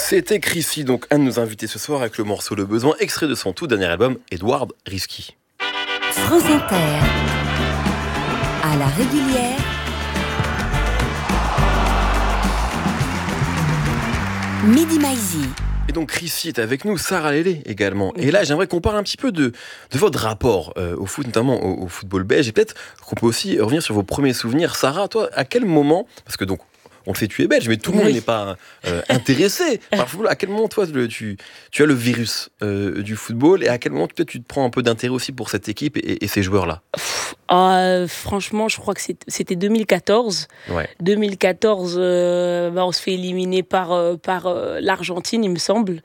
C'était Chrissy, donc un de nos invités ce soir avec le morceau Le Besoin, extrait de son tout dernier album, Edward Risky. France Inter, à la régulière, Midi Maizy. Et donc Chrissy est avec nous, Sarah Lélé également. Et là, j'aimerais qu'on parle un petit peu de votre rapport au foot, notamment au football belge. Et peut-être qu'on peut aussi revenir sur vos premiers souvenirs. Sarah, toi, à quel moment, parce que donc, on le sait, tu es belge, mais tout le monde n'est pas intéressé par le football. À quel moment, toi, tu as le virus du football, et à quel moment, peut-être, tu te prends un peu d'intérêt aussi pour cette équipe et ces joueurs-là? Franchement, je crois que c'était 2014. Ouais. 2014, on se fait éliminer par l'Argentine, il me semble.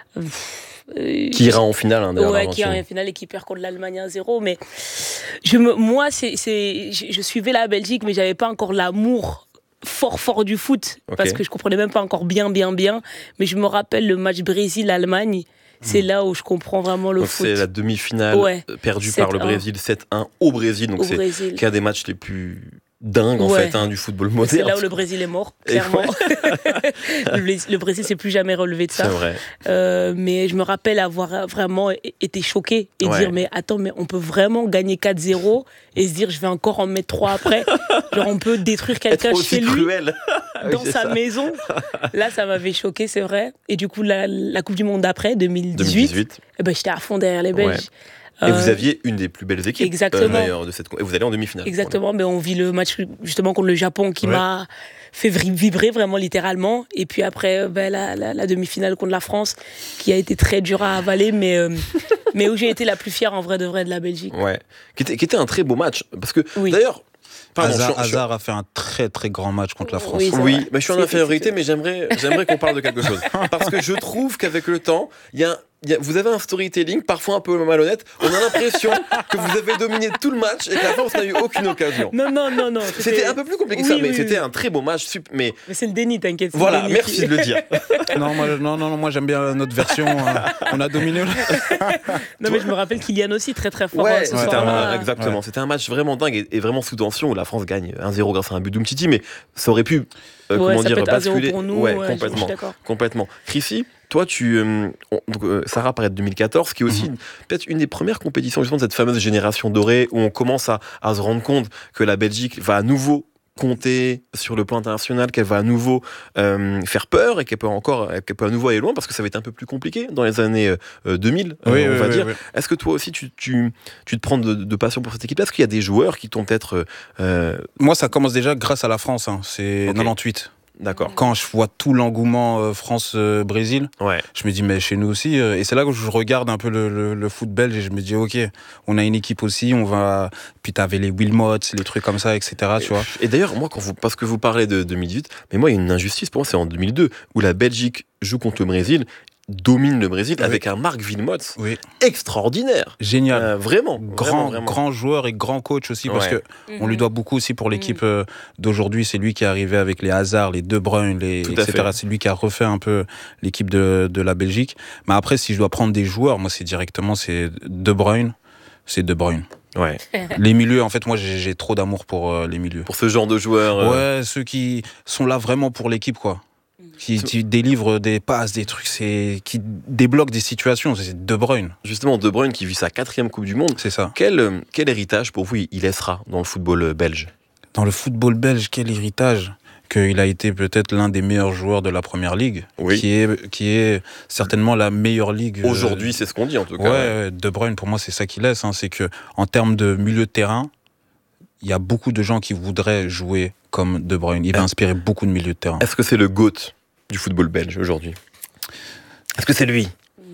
Qui ira en finale, d'ailleurs. Ouais, qui ira en finale et qui perd contre l'Allemagne 1-0. Mais je suivais la Belgique, mais j'avais pas encore l'amour fort du foot, parce que je comprenais même pas encore bien, mais je me rappelle le match Brésil-Allemagne, c'est là où je comprends vraiment le foot. C'est la demi-finale perdue par le Brésil 7-1 au Brésil, donc c'est qu'un des matchs les plus dingues en fait du football moderne. C'est là où le Brésil est mort, clairement. Le Brésil s'est plus jamais relevé de ça. C'est vrai. Mais je me rappelle avoir vraiment été choquée et dire mais attends, mais on peut vraiment gagner 4-0 et se dire je vais encore en mettre 3 après. Genre on peut détruire quelqu'un chez lui, cruel. dans sa maison. Là ça m'avait choqué, c'est vrai. Et du coup la Coupe du Monde d'après 2018. J'étais à fond derrière les Belges. Ouais. Et vous aviez une des plus belles équipes d'ailleurs de cette et vous allez en demi-finale. Exactement, mais on vit le match justement contre le Japon qui m'a fait vibrer vraiment littéralement. Et puis après la demi-finale contre la France qui a été très dure à avaler, mais où j'ai été la plus fière en vrai de la Belgique. Ouais, qui était un très beau match parce que d'ailleurs. Hazard a fait un très très grand match contre la France. Oui, mais je suis en infériorité, mais j'aimerais qu'on parle de quelque chose. Parce que je trouve qu'avec le temps, vous avez un storytelling parfois un peu malhonnête. On a l'impression que vous avez dominé tout le match et qu'à la fin, vous n'avez eu aucune occasion. Non. C'était un peu plus compliqué que ça, mais c'était un très beau match. Mais c'est le déni, t'inquiète. Voilà, merci de le dire. moi j'aime bien notre version. On a dominé. Non, mais je me rappelle Kylian aussi très très fort. Exactement. C'était un match vraiment dingue et vraiment sous tension où la France gagne 1-0 grâce à un but d'Umtiti, mais ça aurait pu basculer. Pour nous, complètement. Chrissy, toi, Sarah paraît de 2014, qui est aussi peut-être une des premières compétitions justement de cette fameuse génération dorée où on commence à se rendre compte que la Belgique va à nouveau compter sur le plan international, qu'elle va à nouveau faire peur et qu'elle peut à nouveau aller loin parce que ça va être un peu plus compliqué dans les années 2000, on va dire. Oui. Est-ce que toi aussi tu te prends de passion pour cette équipe? Est-ce qu'il y a des joueurs qui t'ont peut-être... Moi, ça commence déjà grâce à la France, c'est 98. D'accord. Quand je vois tout l'engouement France-Brésil, je me dis mais chez nous aussi, et c'est là que je regarde un peu le foot belge et je me dis ok, on a une équipe aussi, on va, puis t'avais les Wilmots, les trucs comme ça, etc. Tu vois. Et d'ailleurs moi parce que vous parlez de 2018, mais moi il y a une injustice pour moi, c'est en 2002 où la Belgique joue contre le Brésil, domine le Brésil avec un Marc Wilmots extraordinaire, génial, vraiment grand joueur et grand coach aussi parce que on lui doit beaucoup aussi pour l'équipe d'aujourd'hui. C'est lui qui est arrivé avec les Hazard, les De Bruyne, etc. C'est lui qui a refait un peu l'équipe de la Belgique. Mais après, si je dois prendre des joueurs, moi c'est De Bruyne. Ouais. Les milieux, en fait, moi j'ai trop d'amour pour les milieux. Pour ce genre de joueurs. Ouais, ceux qui sont là vraiment pour l'équipe, quoi. Qui délivre des passes, des trucs, qui débloque des situations, c'est De Bruyne. Justement, De Bruyne qui vit sa 4e Coupe du Monde. C'est ça. Quel héritage pour vous il laissera dans le football belge? Dans le football belge, quel héritage? Qu'il a été peut-être l'un des meilleurs joueurs de la Première Ligue, qui est certainement la meilleure ligue. Aujourd'hui, c'est ce qu'on dit en tout cas. Ouais, De Bruyne, pour moi, c'est ça qu'il laisse. C'est que en termes de milieu de terrain, il y a beaucoup de gens qui voudraient jouer comme De Bruyne. Il va inspirer beaucoup de milieux de terrain. Est-ce que c'est le GOAT du football belge aujourd'hui? Est-ce que c'est lui?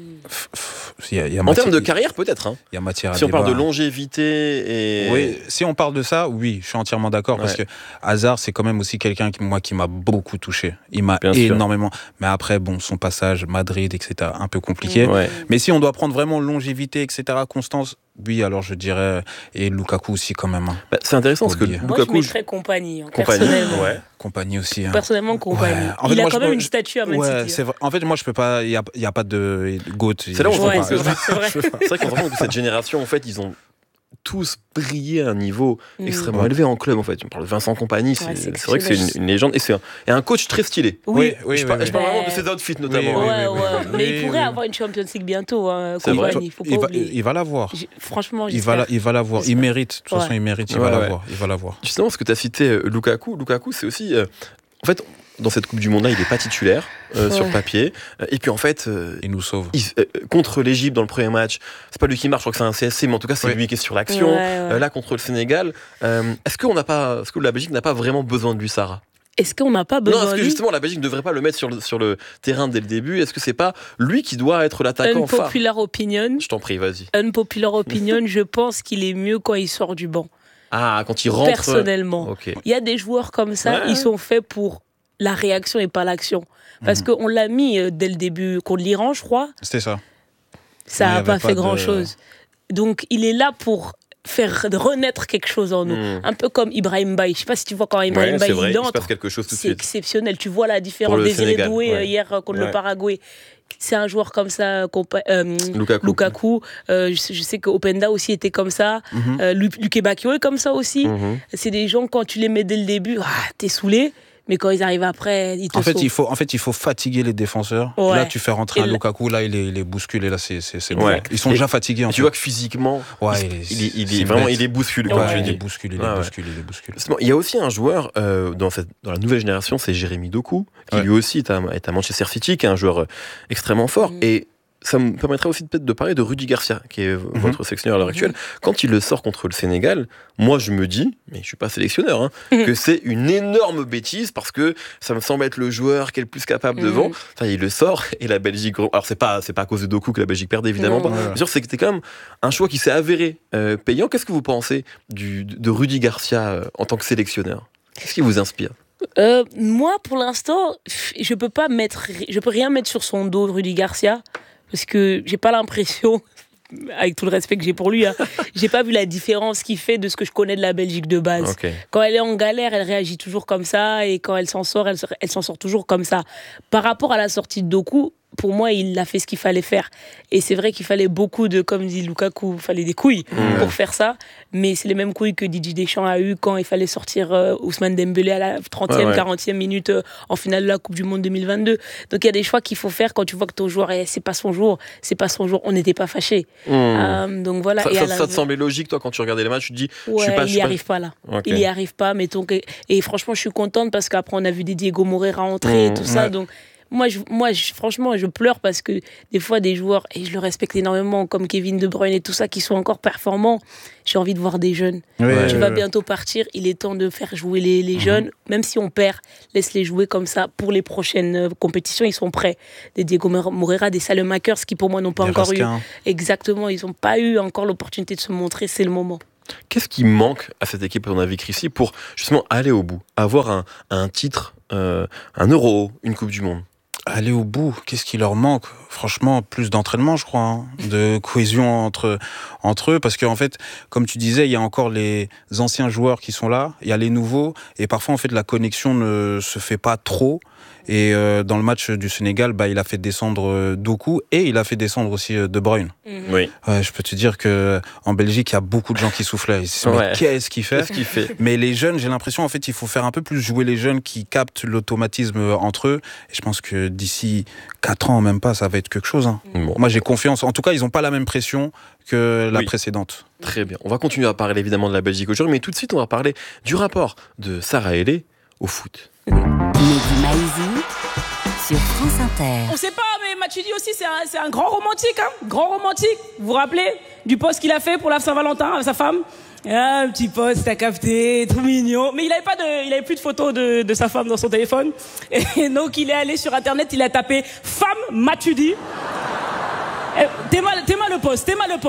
En termes de carrière, peut-être. Il y a matière à si on débat. parle de longévité et... Oui, si on parle de ça, oui, je suis entièrement d'accord. Parce que Hazard, c'est quand même aussi quelqu'un qui m'a beaucoup touché. Il m'a énormément... Mais après, son passage, Madrid, etc., un peu compliqué. Mais si on doit prendre vraiment longévité, etc., constance... Oui, alors je dirais... Et Lukaku aussi, quand même. C'est intéressant parce que Lukaku... Moi, je mettrais Compagnie, personnellement. Compagnie aussi. Personnellement, Compagnie. En fait, il a quand même une statue à Man City. C'est vrai. En fait, moi, je peux pas... Il y a pas de GOAT. C'est là où on se rend compte c'est vrai. C'est vrai qu'on se rend compte que cette génération, en fait, ils ont tous brillé à un niveau extrêmement élevé en club, en fait. On parle de Vincent Kompany, c'est vrai que c'est une légende, et un coach très stylé. Je parle vraiment de ses outfits, notamment. Mais il pourrait avoir une Champions League bientôt, Kompany, faut pas oublier. Il va l'avoir. Franchement, il va l'avoir. Il mérite. De toute façon, il mérite. Il va l'avoir. Justement, parce que tu as cité Lukaku, c'est aussi... en fait, dans cette Coupe du Monde-là, il n'est pas titulaire sur papier. Et puis en fait, il nous sauve. Contre l'Égypte dans le premier match, c'est pas lui qui marche, je crois que c'est un CSC, mais en tout cas c'est lui qui est sur l'action. Là, contre le Sénégal, est-ce que la Belgique n'a pas vraiment besoin de lui, Sarah ? Est-ce qu'on n'a pas besoin de lui ? Non, est-ce que justement la Belgique ne devrait pas le mettre sur le terrain dès le début ? Est-ce que c'est pas lui qui doit être l'attaquant phare ? Unpopular opinion. Je t'en prie, vas-y. Unpopular opinion, je pense qu'il est mieux quand il sort du banc. Ah, quand il rentre. Personnellement. Il y a des joueurs comme ça, ils sont faits pour la réaction et pas l'action. Parce qu'on l'a mis dès le début contre l'Iran, je crois. C'était ça. Ça n'a pas fait grand-chose. Donc, il est là pour faire renaître quelque chose en nous. Un peu comme Ibrahim Baye. Je ne sais pas si tu vois quand Ibrahim Baye il entre. Il se passe quelque chose tout de suite. C'est exceptionnel. Tu vois la différence. Pour le Désiré Sénégal, Doué hier contre le Paraguay. C'est un joueur comme ça, Lukaku. Je sais que Openda aussi était comme ça. Luke Bakio est comme ça aussi. C'est des gens, quand tu les mets dès le début, t'es saoulé. Mais quand ils arrivent après, ils te sauvent. En fait, il faut fatiguer les défenseurs. Là, tu fais rentrer un Lukaku, là, il est bousculé. Là, c'est bon. Ils sont déjà fatigués. Tu vois que physiquement, il est bousculé. Il est bousculé. Il y a aussi un joueur dans la nouvelle génération, c'est Jérémy Doku, qui lui aussi est à Manchester City, qui est un joueur extrêmement fort. Et ça me permettrait aussi peut-être de parler de Rudy Garcia, qui est votre sélectionneur à l'heure actuelle. Quand il le sort contre le Sénégal, moi je me dis, mais je suis pas sélectionneur, que c'est une énorme bêtise, parce que ça me semble être le joueur qui est le plus capable devant. Enfin, il le sort, et la Belgique... Alors c'est pas à cause de Doku que la Belgique perd, évidemment pas. Bien sûr, c'était quand même un choix qui s'est avéré payant. Qu'est-ce que vous pensez de Rudy Garcia en tant que sélectionneur ? Qu'est-ce qui vous inspire ? Moi, pour l'instant, je peux rien mettre sur son dos, Rudy Garcia. Parce que j'ai pas l'impression, avec tout le respect que j'ai pour lui, j'ai pas vu la différence qu'il fait de ce que je connais de la Belgique de base. Quand elle est en galère, elle réagit toujours comme ça, et quand elle s'en sort, elle s'en sort toujours comme ça. Par rapport à la sortie de Doku, pour moi, il a fait ce qu'il fallait faire. Et c'est vrai qu'il fallait beaucoup comme dit Lukaku, il fallait des couilles pour faire ça. Mais c'est les mêmes couilles que Didier Deschamps a eu quand il fallait sortir Ousmane Dembélé à la 30e, 40e minute en finale de la Coupe du Monde 2022. Donc il y a des choix qu'il faut faire quand tu vois que ton joueur, c'est pas son jour. On n'était pas fâchés. Donc voilà. Ça te semblait logique, toi, quand tu regardais les matchs, tu te dis, il n'y arrive pas là. Il n'y arrive pas, mettons. Et franchement, je suis contente parce qu'après, on a vu des Diego Moreira entrer et tout ça. Donc Moi, franchement, je pleure parce que des fois, des joueurs, et je le respecte énormément, comme Kevin De Bruyne et tout ça, qui sont encore performants, j'ai envie de voir des jeunes. Tu vas bientôt partir, il est temps de faire jouer les jeunes. Même si on perd, laisse-les jouer comme ça pour les prochaines compétitions. Ils sont prêts. Des Diego Moreira, des Salemakers, qui pour moi n'ont pas encore eu. Exactement, ils n'ont pas eu encore l'opportunité de se montrer, c'est le moment. Qu'est-ce qui manque à cette équipe, à ton avis, Chrissy, pour justement aller au bout, avoir un titre, un Euro, une Coupe du Monde? Aller au bout, qu'est-ce qui leur manque ? Franchement, plus d'entraînement, je crois, de cohésion entre eux, parce qu'en fait, comme tu disais, il y a encore les anciens joueurs qui sont là, il y a les nouveaux, et parfois, en fait, la connexion ne se fait pas trop. Et dans le match du Sénégal, il a fait descendre Doku et il a fait descendre aussi De Bruyne. Oui. Je peux te dire qu'en Belgique, il y a beaucoup de gens qui soufflaient. Ils se disent, mais qu'est-ce qu'il fait ? Mais les jeunes, j'ai l'impression, en fait, il faut faire un peu plus jouer les jeunes qui captent l'automatisme entre eux. Et je pense que d'ici 4 ans, même pas, ça va être quelque chose. Bon. Moi, j'ai confiance. En tout cas, ils n'ont pas la même pression que la précédente. Très bien. On va continuer à parler évidemment de la Belgique aujourd'hui, mais tout de suite, on va parler du rapport de Sarah Ailey au foot. Mehdi Maizi sur France Inter. On sait pas, mais Matuidi aussi, c'est un grand romantique. Grand romantique. Vous vous rappelez du post qu'il a fait pour la Saint-Valentin avec sa femme ? Un petit post, t'as capté, tout mignon. Mais il avait plus de photos de sa femme dans son téléphone. Et donc, il est allé sur Internet, il a tapé « Femme Matuidi ». T'es-moi le post. 1h du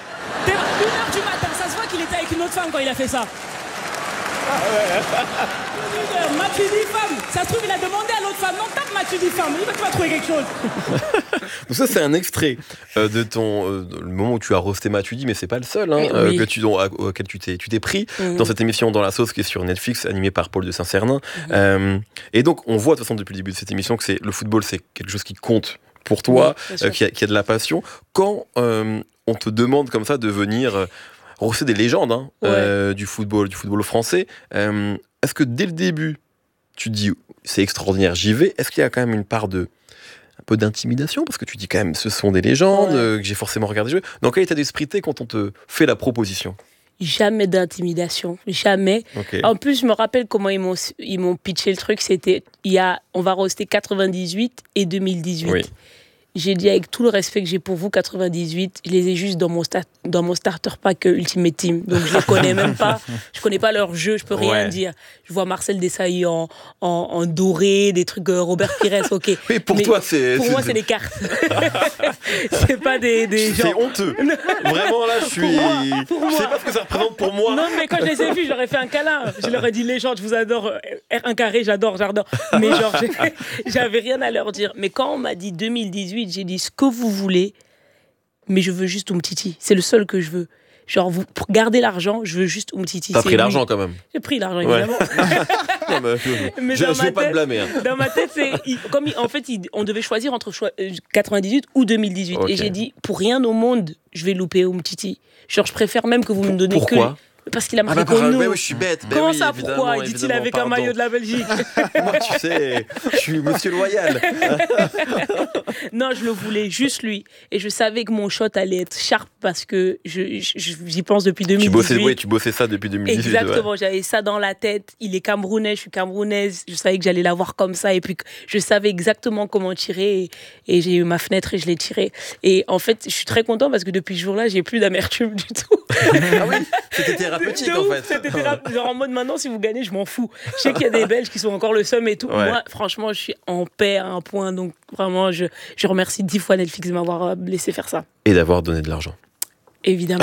matin, ça se voit qu'il était avec une autre femme quand il a fait ça. Matuidi femme, ça se trouve il a demandé à l'autre femme, non tape Matuidi femme, tu vas trouver quelque chose. Donc ça c'est un extrait de le moment où tu as roasté Matuidi, mais c'est pas le seul auquel tu t'es pris dans cette émission Dans la sauce qui est sur Netflix, animée par Paul de Saint-Cernin. Et donc on voit de toute façon depuis le début de cette émission que le football c'est quelque chose qui compte pour toi, qui a de la passion. Quand on te demande comme ça de venir roster des légendes du football français. Est-ce que dès le début, tu te dis c'est extraordinaire, j'y vais? Est-ce qu'il y a quand même une part un peu d'intimidation, parce que tu dis quand même ce sont des légendes que j'ai forcément regardé jouer? Dans quel état d'esprit t'es quand on te fait la proposition? Jamais d'intimidation, jamais. Okay. En plus, je me rappelle comment ils m'ont pitché le truc. C'était on va roster 98 et 2018. Oui. J'ai dit avec tout le respect que j'ai pour vous, 98, je les ai juste dans mon starter pack Ultimate Team. Donc je les connais même pas. Je connais pas leur jeu, je peux rien dire. Je vois Marcel Desailly en doré, des trucs Robert Pires, ok. Mais pour moi, c'est des cartes. C'est pas des gens. C'est honteux. Vraiment là, je suis. Je sais pas ce que ça représente pour moi. Non, mais quand je les ai vus, je leur ai fait un câlin. Je leur ai dit légende, je vous adore. R1 carré, j'adore. Mais genre, j'avais rien à leur dire. Mais quand on m'a dit 2018, j'ai dit ce que vous voulez, mais je veux juste Umtiti. C'est le seul que je veux. Genre, pour garder l'argent, je veux juste Umtiti. T'as pris l'argent quand même. J'ai pris l'argent, évidemment. Non, mais je vais pas te blâmer. Dans ma tête, on devait choisir entre 98 ou 2018. Okay. Et j'ai dit, pour rien au monde, je vais louper Umtiti. Genre, je préfère même que vous me donnez Pourquoi parce qu'il a marqué comme nous. Je suis bête. Comment ça, pourquoi? Il dit-il avec un maillot de la Belgique. Moi, tu sais, je suis monsieur loyal. Non, je le voulais, juste lui. Et je savais que mon shot allait être sharp parce que j'y pense depuis 2018. Tu bossais ça depuis 2018. Exactement, j'avais ça dans la tête. Il est camerounais, je suis camerounaise. Je savais que j'allais l'avoir comme ça. Et puis, je savais exactement comment tirer. Et j'ai eu ma fenêtre et je l'ai tiré. Et en fait, je suis très content parce que depuis ce jour-là, j'ai plus d'amertume du tout. Ah oui, c'était thérapeutique en fait. C'était genre en mode maintenant, si vous gagnez, je m'en fous. Je sais qu'il y a des Belges qui sont encore le seum et tout. Ouais. Moi, franchement, je suis en paix à un point. Donc vraiment, je remercie 10 fois Netflix de m'avoir laissé faire ça. Et d'avoir donné de l'argent. Évidemment.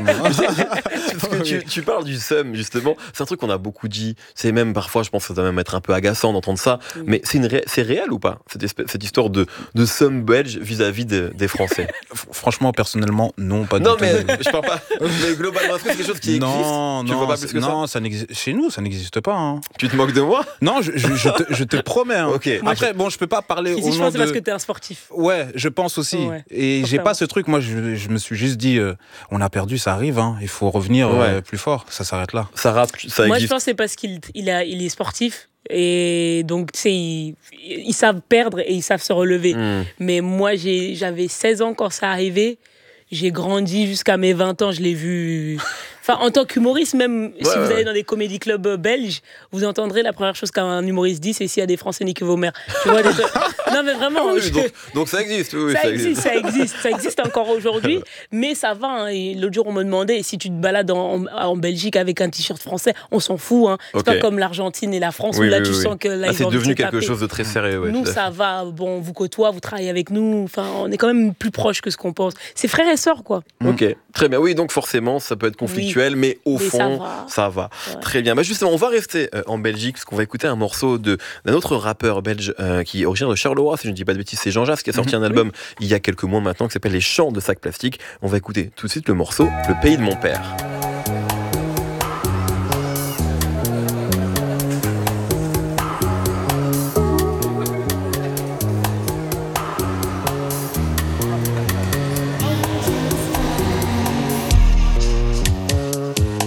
Parce que tu parles du seum, justement. C'est un truc qu'on a beaucoup dit. C'est même parfois, je pense que ça doit même être un peu agaçant d'entendre ça. Mais c'est réel ou pas, cette histoire de seum belge vis-à-vis des Français? Franchement, personnellement, non, pas du tout. Non, mais je parle pas. Mais globalement, est-ce que c'est quelque chose qui existe? Non, chez nous, ça n'existe pas. Hein. Tu te moques de moi? Non, je te promets. Hein. Okay. Après, bon, je peux pas parler au nom de... Je pense que c'est parce que t'es un sportif. Ouais, je pense aussi. Ouais, et j'ai pas ce truc. Moi, je me suis juste dit... on a perdu, ça arrive, hein. Il faut revenir plus fort, ça s'arrête là. Ça existe. Moi, je pense que c'est parce qu'il est sportif et donc, tu sais, ils savent perdre et ils savent se relever. Mais moi, j'avais 16 ans quand ça arrivait. J'ai grandi jusqu'à mes 20 ans, je l'ai vu... Enfin, en tant qu'humoriste, même si vous allez dans des comédie clubs belges, vous entendrez la première chose qu'un humoriste dit, c'est s'il y a des Français, niquez vos mères. Tu vois, non, mais vraiment. Donc ça existe, oui. Ça existe encore aujourd'hui, mais ça va. Hein. Et l'autre jour, on me demandait si tu te balades en Belgique avec un t-shirt français, on s'en fout. Hein. C'est pas comme l'Argentine et la France où là, tu sens que là, c'est devenu quelque chose de très sérieux. Nous, ça va. Bon, on vous côtoie, vous travaillez avec nous. Enfin, on est quand même plus proche que ce qu'on pense. C'est frères et sœurs, quoi. Ok, très bien. Oui, donc forcément, ça peut être conflictuel, mais au fond, ça va. Ouais. Très bien. Justement, on va rester en Belgique parce qu'on va écouter un morceau d'un autre rappeur belge qui est originaire de Charleroi, si je ne dis pas de bêtises, c'est Jean Jass qui a sorti un album il y a quelques mois maintenant qui s'appelle Les Chants de Sac Plastique. On va écouter tout de suite le morceau Le Pays de mon père.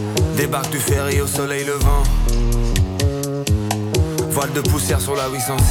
Débarque du ferry au soleil levant. Voile de poussière sur la 806.